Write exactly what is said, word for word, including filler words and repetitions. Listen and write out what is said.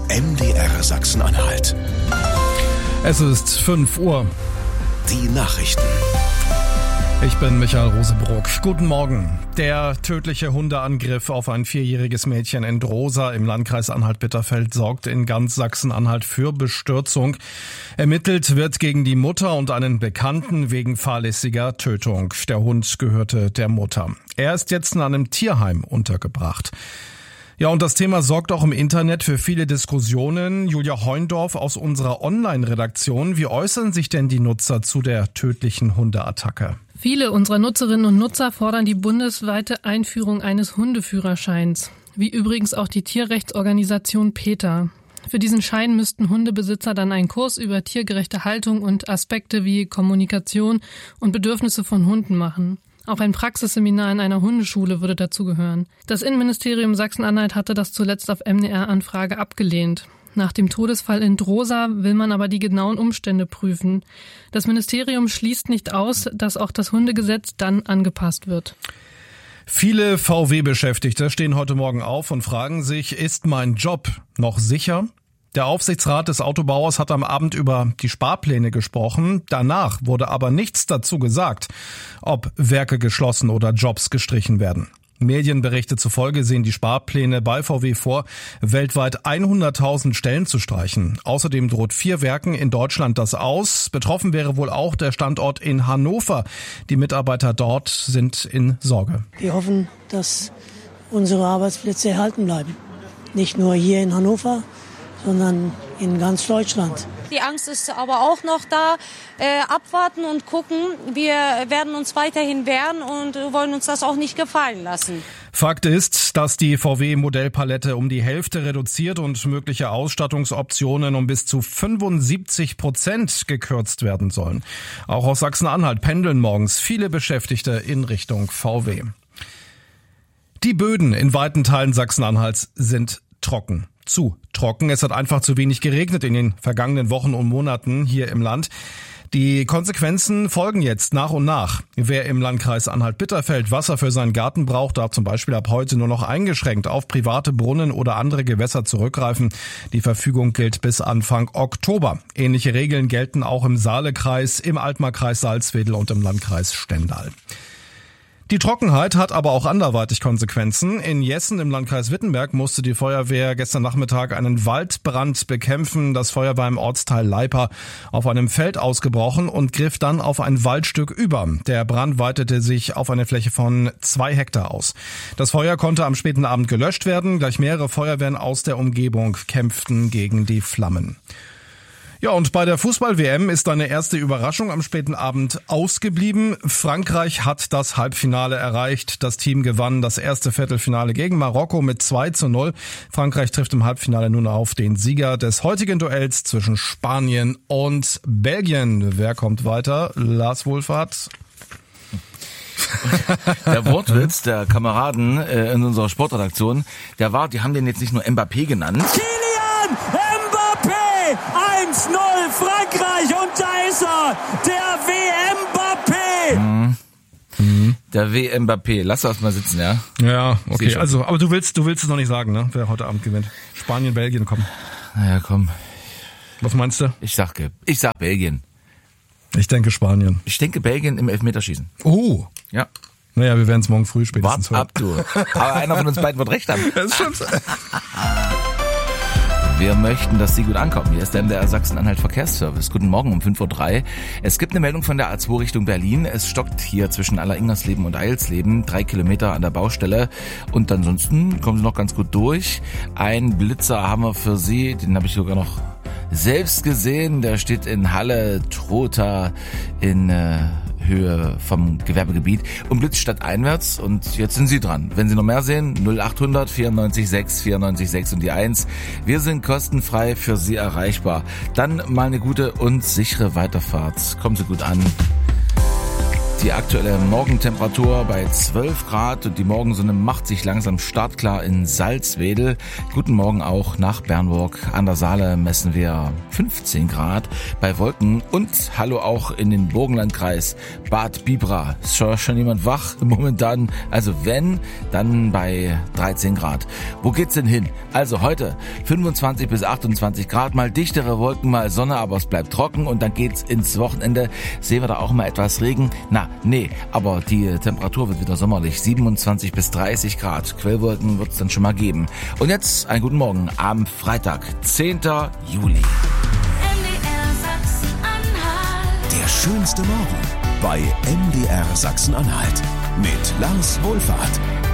M D R Sachsen-Anhalt. Es ist fünf Uhr. Die Nachrichten. Ich bin Michael Rosebrock. Guten Morgen. Der tödliche Hundeangriff auf ein vierjähriges Mädchen in Drosa im Landkreis Anhalt-Bitterfeld sorgt in ganz Sachsen-Anhalt für Bestürzung. Ermittelt wird gegen die Mutter und einen Bekannten wegen fahrlässiger Tötung. Der Hund gehörte der Mutter. Er ist jetzt in einem Tierheim untergebracht. Ja, und das Thema sorgt auch im Internet für viele Diskussionen. Julia Heundorf aus unserer Online-Redaktion. Wie äußern sich denn die Nutzer zu der tödlichen Hundeattacke? Viele unserer Nutzerinnen und Nutzer fordern die bundesweite Einführung eines Hundeführerscheins. Wie übrigens auch die Tierrechtsorganisation PETA. Für diesen Schein müssten Hundebesitzer dann einen Kurs über tiergerechte Haltung und Aspekte wie Kommunikation und Bedürfnisse von Hunden machen. Auch ein Praxisseminar in einer Hundeschule würde dazugehören. Das Innenministerium Sachsen-Anhalt hatte das zuletzt auf M D R-Anfrage abgelehnt. Nach dem Todesfall in Drosa will man aber die genauen Umstände prüfen. Das Ministerium schließt nicht aus, dass auch das Hundegesetz dann angepasst wird. Viele V W-Beschäftigte stehen heute Morgen auf und fragen sich, ist mein Job noch sicher? Der Aufsichtsrat des Autobauers hat am Abend über die Sparpläne gesprochen. Danach wurde aber nichts dazu gesagt, ob Werke geschlossen oder Jobs gestrichen werden. Medienberichte zufolge sehen die Sparpläne bei V W vor, weltweit hunderttausend Stellen zu streichen. Außerdem droht vier Werken in Deutschland das aus. Betroffen wäre wohl auch der Standort in Hannover. Die Mitarbeiter dort sind in Sorge. Wir hoffen, dass unsere Arbeitsplätze erhalten bleiben. Nicht nur hier in Hannover, sondern in ganz Deutschland. Die Angst ist aber auch noch da. Äh, abwarten und gucken. Wir werden uns weiterhin wehren und wollen uns das auch nicht gefallen lassen. Fakt ist, dass die V W-Modellpalette um die Hälfte reduziert und mögliche Ausstattungsoptionen um bis zu fünfundsiebzig Prozent gekürzt werden sollen. Auch aus Sachsen-Anhalt pendeln morgens viele Beschäftigte in Richtung V W. Die Böden in weiten Teilen Sachsen-Anhalts sind trocken. Zu trocken. Es hat einfach zu wenig geregnet in den vergangenen Wochen und Monaten hier im Land. Die Konsequenzen folgen jetzt nach und nach. Wer im Landkreis Anhalt-Bitterfeld Wasser für seinen Garten braucht, darf zum Beispiel ab heute nur noch eingeschränkt auf private Brunnen oder andere Gewässer zurückgreifen. Die Verfügung gilt bis Anfang Oktober. Ähnliche Regeln gelten auch im Saalekreis, im Altmarkkreis Salzwedel und im Landkreis Stendal. Die Trockenheit hat aber auch anderweitig Konsequenzen. In Jessen im Landkreis Wittenberg musste die Feuerwehr gestern Nachmittag einen Waldbrand bekämpfen. Das Feuer war im Ortsteil Leipa auf einem Feld ausgebrochen und griff dann auf ein Waldstück über. Der Brand weitete sich auf eine Fläche von zwei Hektar aus. Das Feuer konnte am späten Abend gelöscht werden. Gleich mehrere Feuerwehren aus der Umgebung kämpften gegen die Flammen. Ja, und bei der Fußball-W M ist eine erste Überraschung am späten Abend ausgeblieben. Frankreich hat das Halbfinale erreicht. Das Team gewann das erste Viertelfinale gegen Marokko mit zwei zu null. Frankreich trifft im Halbfinale nun auf den Sieger des heutigen Duells zwischen Spanien und Belgien. Wer kommt weiter? Lars Wohlfahrt. Der Wortwitz der Kameraden äh, in unserer Sportredaktion, der war, die haben den jetzt nicht nur Mbappé genannt. Kylian Mbappé! eins null Frankreich und da ist er, der W M-Mbappé. Mhm. Mhm. Der W M-Mbappé. Lass das mal sitzen, ja? Ja, okay. Also, aber du willst, du willst es noch nicht sagen, ne? Wer heute Abend gewinnt. Spanien, Belgien, komm. Naja, komm. Was meinst du? Ich sag, ich sag Belgien. Ich denke Spanien. Ich denke Belgien im Elfmeterschießen. Oh. Ja. Naja, wir werden es morgen früh spätestens hören. Wart ab, du. Aber einer von uns beiden wird recht haben. Das stimmt. Wir möchten, dass Sie gut ankommen. Hier ist der M D R Sachsen-Anhalt Verkehrsservice. Guten Morgen um fünf Uhr drei. Es gibt eine Meldung von der A zwei Richtung Berlin. Es stockt hier zwischen Alleringnersleben und Eilsleben. Drei Kilometer an der Baustelle. Und ansonsten kommen Sie noch ganz gut durch. Ein Blitzer haben wir für Sie. Den habe ich sogar noch selbst gesehen. Der steht in Halle Trotha in äh, Höhe vom Gewerbegebiet und blitzt stadteinwärts. Und jetzt sind Sie dran. Wenn Sie noch mehr sehen, null achthundert vierundneunzig sechs vierundneunzig sechs und die eins. Wir sind kostenfrei für Sie erreichbar. Dann mal eine gute und sichere Weiterfahrt. Kommen Sie gut an. Die aktuelle Morgentemperatur bei zwölf Grad und die Morgensonne macht sich langsam startklar in Salzwedel. Guten Morgen auch nach Bernburg. An der Saale messen wir fünfzehn Grad bei Wolken und hallo auch in den Burgenlandkreis Bad Bibra. Ist schon, schon jemand wach momentan? Also wenn, dann bei dreizehn Grad. Wo geht's denn hin? Also heute fünfundzwanzig bis achtundzwanzig Grad, mal dichtere Wolken, mal Sonne, aber es bleibt trocken und dann geht's ins Wochenende. Sehen wir da auch mal etwas Regen? Na, nee, aber die Temperatur wird wieder sommerlich. siebenundzwanzig bis dreißig Grad. Quellwolken wird es dann schon mal geben. Und jetzt einen guten Morgen am Freitag, zehnten Juli. Der schönste Morgen bei M D R Sachsen-Anhalt mit Lars Wohlfahrt.